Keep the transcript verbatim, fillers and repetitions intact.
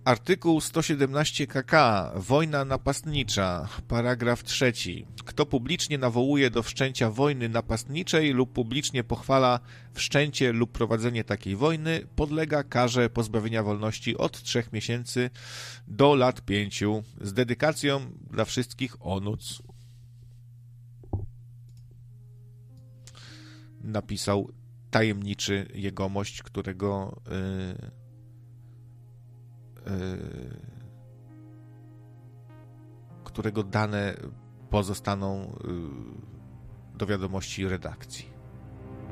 Artykuł sto siedemnaście K K. Wojna napastnicza. Paragraf trzeci. Kto publicznie nawołuje do wszczęcia wojny napastniczej lub publicznie pochwala wszczęcie lub prowadzenie takiej wojny, podlega karze pozbawienia wolności od trzech miesięcy do lat pięciu. Z dedykacją dla wszystkich onuc. Napisał tajemniczy jegomość, którego yy, yy, którego dane pozostaną yy, do wiadomości redakcji.